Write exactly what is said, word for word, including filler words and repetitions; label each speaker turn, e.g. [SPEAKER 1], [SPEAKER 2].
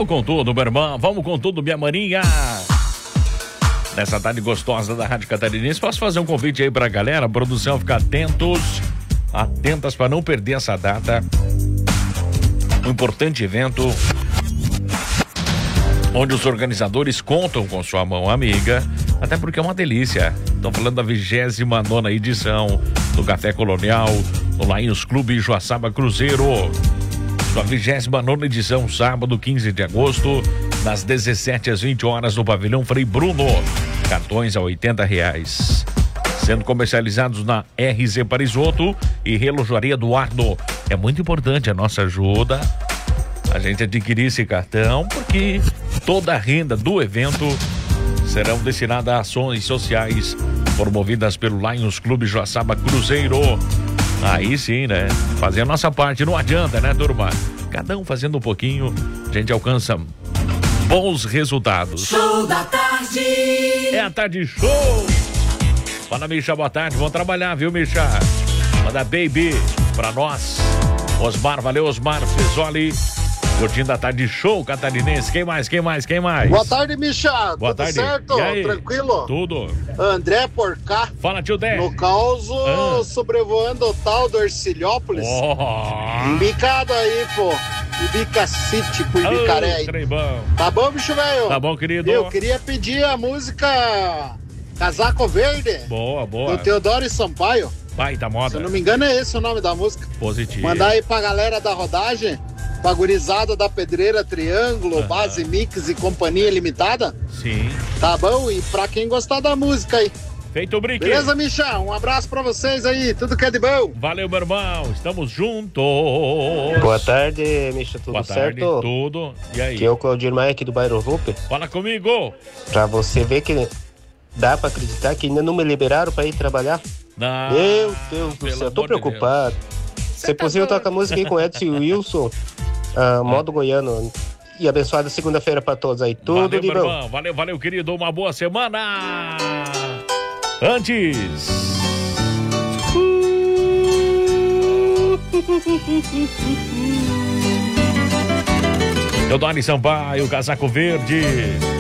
[SPEAKER 1] Vamos com tudo, meu irmão. Vamos com tudo, minha maninha. Nessa tarde gostosa da Rádio Catarinense, posso fazer um convite aí pra galera, a produção, ficar atentos, atentas para não perder essa data. Um importante evento onde os organizadores contam com sua mão amiga, até porque é uma delícia. Estão falando da vigésima nona edição do Café Colonial, no Lions Clube Joaçaba Cruzeiro. Sua vigésima nona edição, sábado, quinze de agosto, das dezessete às vinte horas, no Pavilhão Frei Bruno. Cartões a oitenta reais. Sendo comercializados na R Z Parisoto e Relojaria Eduardo. É muito importante a nossa ajuda, a gente adquirir esse cartão, porque toda a renda do evento serão destinadas a ações sociais promovidas pelo Lions Clube Joaçaba Cruzeiro. Aí sim, né? Fazer a nossa parte, não adianta, né, turma? Cada um fazendo um pouquinho, a gente alcança bons resultados.
[SPEAKER 2] Show da tarde.
[SPEAKER 1] É a tarde show. Fala, Misha, boa tarde. Vamos trabalhar, viu, Misha? Manda baby pra nós. Osmar, valeu, Osmar Fesoli. Curtindo a tarde show catarinense. Quem mais, quem mais, quem mais?
[SPEAKER 3] Boa tarde, Misha.
[SPEAKER 1] Boa
[SPEAKER 3] Tudo
[SPEAKER 1] tarde.
[SPEAKER 3] certo? Tranquilo?
[SPEAKER 1] Tudo.
[SPEAKER 3] André Porcá.
[SPEAKER 1] Fala, tio Dé.
[SPEAKER 3] No causo,
[SPEAKER 1] ah.
[SPEAKER 3] sobrevoando o tal do Ercilhópolis.
[SPEAKER 1] Oh.
[SPEAKER 3] Embicado aí, pô. Ibica City, por Ibicaré aí.
[SPEAKER 1] Oh,
[SPEAKER 3] tá bom, bicho velho?
[SPEAKER 1] Tá bom, querido.
[SPEAKER 3] Eu queria pedir a música Casaco Verde.
[SPEAKER 1] Boa, boa.
[SPEAKER 3] Do Teodoro e Sampaio.
[SPEAKER 1] Pai da moda.
[SPEAKER 3] Se eu não me engano, é esse o nome da música.
[SPEAKER 1] Positivo.
[SPEAKER 3] Mandar aí pra galera da rodagem, pra gurizada da Pedreira Triângulo, uh-huh. Base Mix e Companhia Limitada.
[SPEAKER 1] Sim.
[SPEAKER 3] Tá bom? E pra quem gostar da música aí.
[SPEAKER 1] Feito o brinquedo.
[SPEAKER 3] Beleza, Micha? Um abraço pra vocês aí. Tudo que é de bom.
[SPEAKER 1] Valeu, meu irmão. Estamos juntos.
[SPEAKER 4] Boa tarde, Micha. Tudo
[SPEAKER 1] Boa
[SPEAKER 4] certo?
[SPEAKER 1] Tarde, tudo. E aí?
[SPEAKER 4] Aqui é o Claudir Maia aqui do bairro Rupe.
[SPEAKER 1] Fala comigo.
[SPEAKER 4] Pra você ver que dá pra acreditar que ainda não me liberaram pra ir trabalhar.
[SPEAKER 1] Não.
[SPEAKER 4] Meu Deus do céu. Tô preocupado. Se possível, toca a música aí com Edson e Wilson. Uh, modo goiano. E abençoada segunda-feira pra todos aí. Tudo
[SPEAKER 1] valeu,
[SPEAKER 4] de
[SPEAKER 1] meu
[SPEAKER 4] bom.
[SPEAKER 1] Irmão. Valeu, valeu, querido. Uma boa semana. Antes. Teodoro Sampaio, Casaco Verde.